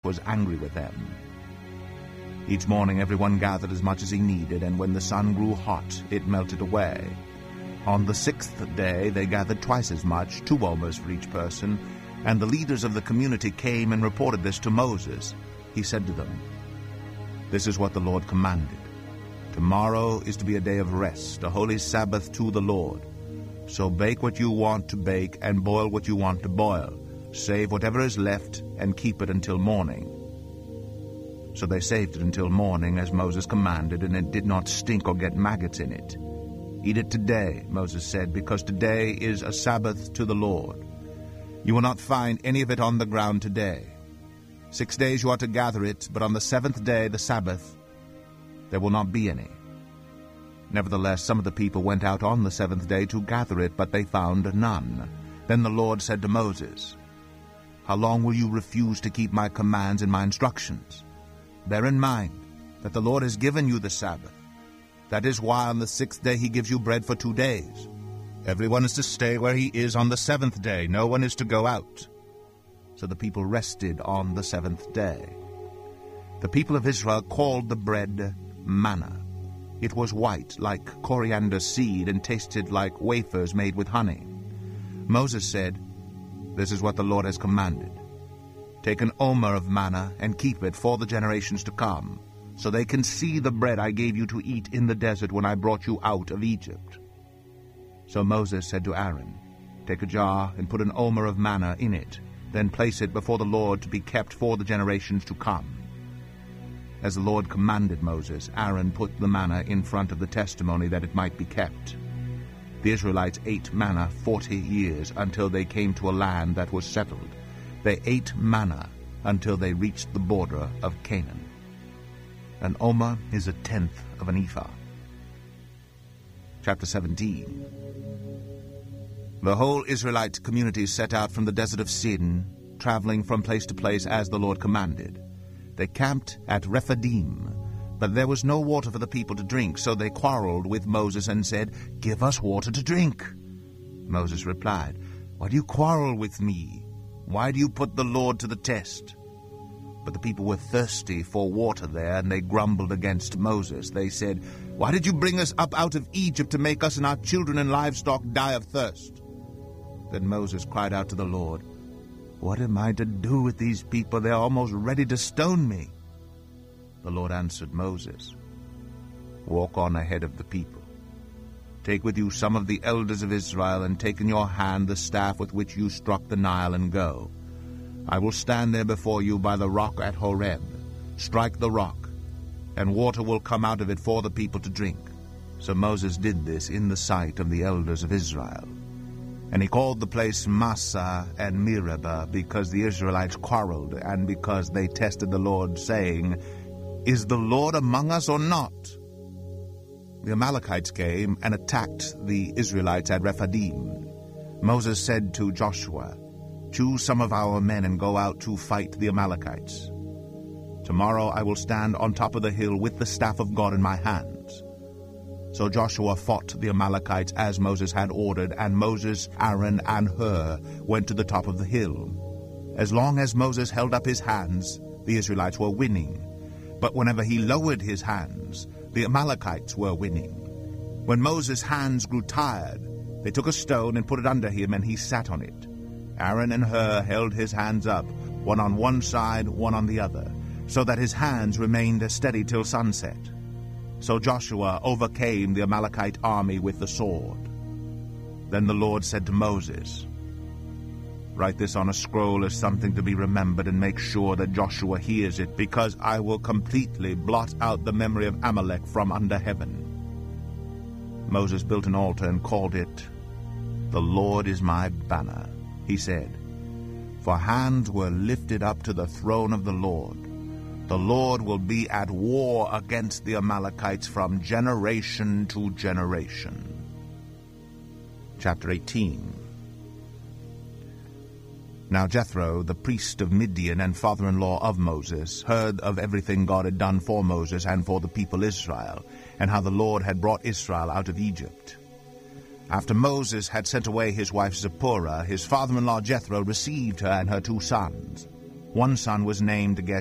was angry with them. Each morning everyone gathered as much as he needed, and when the sun grew hot, it melted away. On the 6th day they gathered twice as much, 2 omers for each person, and the leaders of the community came and reported this to Moses. He said to them, "This is what the Lord commanded. Tomorrow is to be a day of rest, a holy Sabbath to the Lord. So bake what you want to bake and boil what you want to boil. Save whatever is left and keep it until morning." So they saved it until morning, as Moses commanded, and it did not stink or get maggots in it. "Eat it today," Moses said, "because today is a Sabbath to the Lord. You will not find any of it on the ground today. 6 days you are to gather it, but on the 7th day, the Sabbath, there will not be any." Nevertheless, some of the people went out on the 7th day to gather it, but they found none. Then the Lord said to Moses, "How long will you refuse to keep my commands and my instructions? Bear in mind that the Lord has given you the Sabbath. That is why on the 6th day he gives you bread for 2 days. Everyone is to stay where he is on the 7th day. No one is to go out." So the people rested on the 7th day. The people of Israel called the bread manna. It was white, like coriander seed, and tasted like wafers made with honey. Moses said, "This is what the Lord has commanded. Take an omer of manna and keep it for the generations to come, so they can see the bread I gave you to eat in the desert when I brought you out of Egypt." So Moses said to Aaron, "Take a jar and put an omer of manna in it, then place it before the Lord to be kept for the generations to come." As the Lord commanded Moses, Aaron put the manna in front of the testimony that it might be kept. The Israelites ate manna 40 years until they came to a land that was settled. They ate manna until they reached the border of Canaan. An omer is 1/10 of an ephah. Chapter 17. The whole Israelite community set out from the desert of Sin, traveling from place to place as the Lord commanded. They camped at Rephidim, but there was no water for the people to drink, so they quarreled with Moses and said, "Give us water to drink." Moses replied, "Why do you quarrel with me? Why do you put the Lord to the test?" But the people were thirsty for water there, and they grumbled against Moses. They said, "Why did you bring us up out of Egypt to make us and our children and livestock die of thirst?" Then Moses cried out to the Lord, "What am I to do with these people? They are almost ready to stone me." The Lord answered Moses, "Walk on ahead of the people. Take with you some of the elders of Israel, and take in your hand the staff with which you struck the Nile, and go. I will stand there before you by the rock at Horeb. Strike the rock, and water will come out of it for the people to drink." So Moses did this in the sight of the elders of Israel. And he called the place Massah and Meribah, because the Israelites quarreled, and because they tested the Lord, saying, "Is the Lord among us or not?" The Amalekites came and attacked the Israelites at Rephidim. Moses said to Joshua, "Choose some of our men and go out to fight the Amalekites. Tomorrow I will stand on top of the hill with the staff of God in my hands." So Joshua fought the Amalekites as Moses had ordered, and Moses, Aaron, and Hur went to the top of the hill. As long as Moses held up his hands, the Israelites were winning. But whenever he lowered his hands, the Amalekites were winning. When Moses' hands grew tired, they took a stone and put it under him, and he sat on it. Aaron and Hur held his hands up, one on one side, one on the other, so that his hands remained steady till sunset. So Joshua overcame the Amalekite army with the sword. Then the Lord said to Moses, "Write this on a scroll as something to be remembered, and make sure that Joshua hears it, because I will completely blot out the memory of Amalek from under heaven." Moses built an altar and called it, "The Lord is my banner," he said, "for hands were lifted up to the throne of the Lord. The Lord will be at war against the Amalekites from generation to generation." Chapter 18. Now Jethro, the priest of Midian and father-in-law of Moses, heard of everything God had done for Moses and for the people Israel, and how the Lord had brought Israel out of Egypt. After Moses had sent away his wife Zipporah, his father-in-law Jethro received her and her 2 sons. One son was named